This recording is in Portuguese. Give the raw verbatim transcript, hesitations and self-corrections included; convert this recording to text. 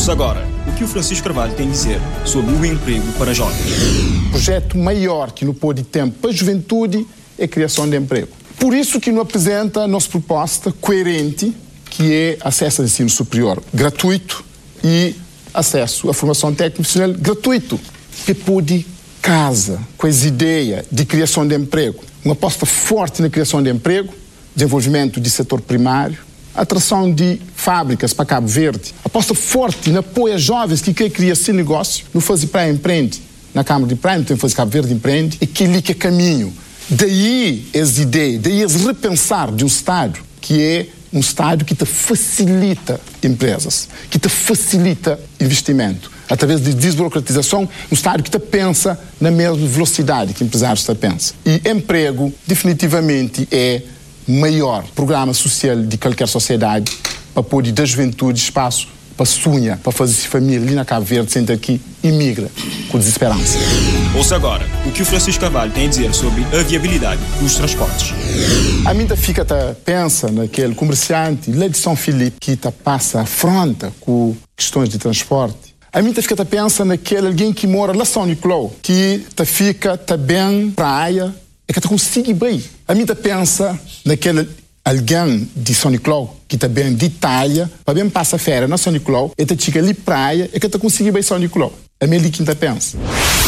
Ouça agora o que o Francisco Carvalho tem a dizer sobre o emprego para jovens. O projeto maior que não pôde tempo para a juventude é a criação de emprego. Por isso que nos apresenta a nossa proposta coerente, que é acesso ao ensino superior gratuito e acesso à formação técnico-profissional gratuito, que pode casa com as ideias de criação de emprego. Uma aposta forte na criação de emprego, desenvolvimento de setor primário, atração de fábricas para Cabo Verde, aposta forte no apoio a jovens que querem criar seu negócio, no Fazer Praia Empreende, na Câmara de Praia, no Fazer Cabo Verde Empreende, e que lhe que é caminho. Daí as ideias, daí as repensar de um Estado que é um Estado que te facilita empresas, que te facilita investimento, através de desburocratização, um Estado que te pensa na mesma velocidade que empresários te pensam. E emprego, definitivamente, é o maior programa social de qualquer sociedade para pôr da juventude espaço para sonhar, para fazer família ali na Cabo Verde, sendo aqui, imigra com desesperança. Ouça agora o que o Francisco Carvalho tem a dizer sobre a viabilidade dos transportes. A mim fica a pensa naquele comerciante lá de São Filipe que tá passa a fronta com questões de transporte. A mim fica a pensa naquele alguém que mora lá em São Nicolau, que tá fica tá bem praia e que tá consegue bem. A mim pensa naquele alguém de São Nicolau que está bem de Itália, para bem passar férias na São Nicolau, e está chega ali praia e que está conseguindo bem São Nicolau. É meio que quinta pensa.